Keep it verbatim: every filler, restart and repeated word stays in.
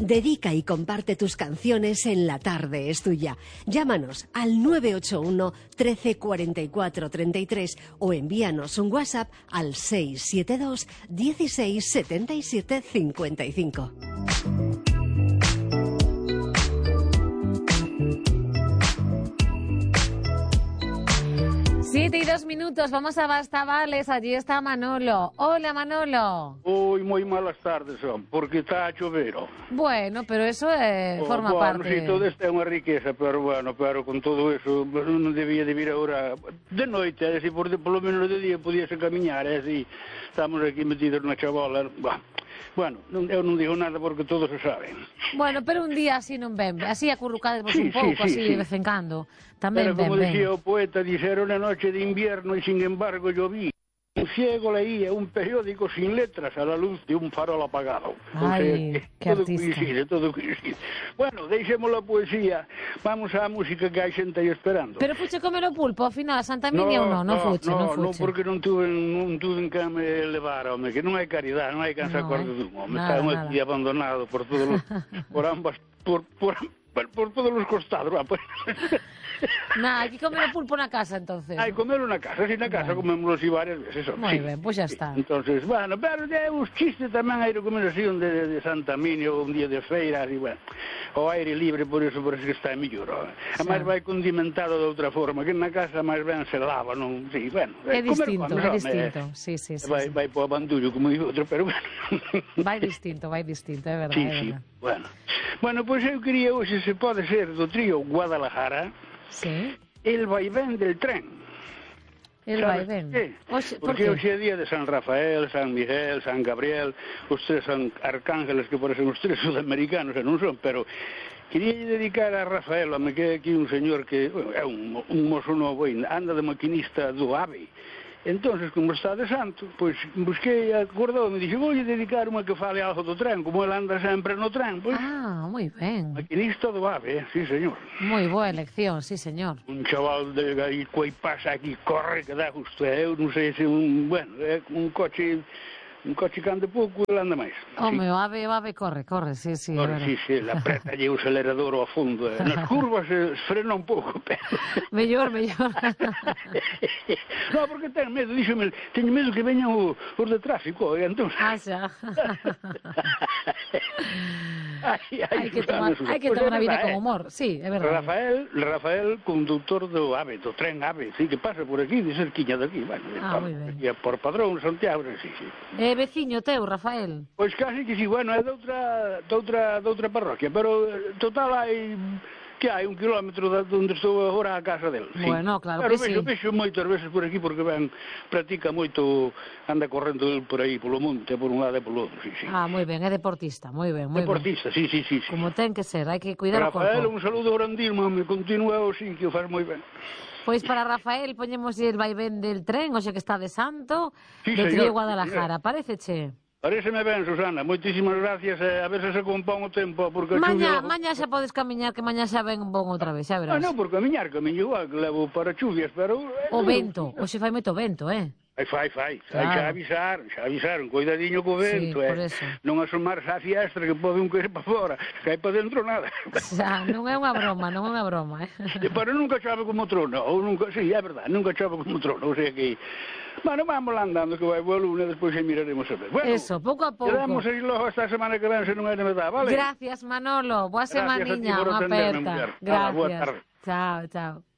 Dedica y comparte tus canciones en La Tarde es Tuya. Llámanos al nueve ocho uno, trece, cuarenta y cuatro, treinta y tres o envíanos un WhatsApp al seis siete dos, dieciséis, setenta y siete, cincuenta y cinco. Siete y dos minutos, vamos a Bastavales, allí está Manolo. Hola, Manolo. Uy, muy malas tardes son, porque está a chover. Bueno, pero eso eh, oh, forma bueno, parte... Sí, todo esto é unha riqueza, pero bueno, pero con todo eso, non debía de vir agora de noite, é decir, por, por lo menos de día podíase camiñar, é decir, estamos aquí metidos na chavola, bah. Bueno, non, eu non digo nada porque todos se saben. Bueno, pero un día así non ven, así acurrucadevos sí, un pouco, sí, sí, así sí. de vez en cando. Tamén pero como ven, decía ven. o poeta, dixeron na noche de invierno e sin embargo lloví. Un ciego leía un periódico sin letras a la luz de un farol apagado. Ay, o sea, que todo artista. coincide, todo coincide. Bueno, deixemos a poesía, vamos á música que hai xente aí esperando. Pero fuche comer o pulpo, ao final, a Santa Miña ou non? Non fuche, non fuche. Non, porque non tuve, non tuve en que me levar, home, que non hai caridade, non hai can se acorde dun home. Está un aquí abandonado por todos los, por ambas, por, por, por, por todos os costados, va, pues. Nah, aquí comer o pulpo na casa, entonces. Hai comerlo na casa, si na casa bueno. Comemos así varias veces. Moi sí. ben, pois pues xa está. Entonces, bueno, pero de os chistes tamén hai recomendación de, de Santa Miña, un día de feira, así, bueno, o aire libre, por eso parece que está mellor. Además vai condimentado de outra forma, que na casa máis ben se lava, non? Sí, bueno. É distinto, é distinto. Eh, sí, sí, sí, vai, sí. vai po abandullo, como digo outro, pero bueno. Vai distinto, vai distinto, é verdade, sí, é sí, verdade. bueno. Bueno, pois pues eu quería hoxe, se pode ser, do trío Guadalajara, sí. El vaivén del tren. El vaivén. Oxe, porque hoxe é día de San Rafael, San Miguel, San Gabriel, os tres San Arcángeles, que parecen os tres sudamericanos, e non son, pero quería dedicar a Rafael, a me queda aquí un señor que bueno, é un, un mozo novo, anda de maquinista do AVE. Entonces, como está de santo, pois busquei, acordou, me dixo, vou dedicar unha que fale algo do tren, como ele anda sempre no tren, pois. Ah, moi ben. Maquinista do AVE, eh? Sí, señor. Moi boa elección, sí, señor. Un chaval de aí, coi pasa aquí, corre, que dá justo, eu non sei se un, bueno, é un coche... Un coche que ande pouco, ele anda máis. Home, o ave, o ave corre, corre, sí, sí. Corre, sí, sí, la preta lle o acelerador ao fondo. Eh. Nas curvas se frena un pouco, pero... Mellor, mellor. No, porque ten medo, díxome, teño medo que veñan os, os de tráfico, e entón... Ah, xa. Ai, ai, hai que tomar, hai que tomar a vida con humor, sí, é verdade. Rafael, Rafael, conductor do AVE, do tren AVE, sí, que pasa por aquí, de cerquiña de aquí, bueno, ah, moi ben. E por Padrón, Santiago, sí, sí. É veciño teu, Rafael? Pois casi que sí, bueno, é de outra, de outra, de outra parroquia, pero total hai... que hai un kilómetro de onde estou agora a casa del. Sí. Bueno, claro pero que vexo, sí. Vexo moitas veces por aquí porque ben, practica moito, anda correndo por aí polo monte, por un lado e polo outro, sí, sí. Ah, moi ben, é deportista, moi ben, moi deportista, ben. sí, sí, sí, sí. Como ten que ser, hai que cuidar Rafael, o corpo. un saludo grandísimo, me continúa o sí, que o faz moi ben. Pois para Rafael poñemos el vaivén del tren, hoxe que está de santo, sí, do trío Guadalajara, paréceche? Paréceme ben, Susana, moitísimas gracias, eh, a ver se se compón o tempo, porque... Maña, chuvia... maña xa podes camiñar, que maña xa ven bon outra vez, xa verás. Ah, non, por camiñar, camiño igual, que levo para chuvias, pero... O vento, hoxe fai moito vento, eh? Ai, fai, fai, claro. Xa avisaron, xa avisaron, cuidadiño co vento, sí, eh. Non asomarse á fiestra que pode un caer para fora, que hai para dentro nada. Xa, non é unha broma, non é unha broma, eh. Pero nunca chove como trono, ou nunca, sí, é verdade, nunca chove como trono, o sea que... Bueno, vamos lá andando, que vai boa luna, despois aí miraremos a ver. Bueno, eso, pouco a pouco. Quedamos aí logo esta semana que ven, se non é de verdade, vale? Gracias, Manolo, boa semaniña, unha aperta. Gracias, chao, chao.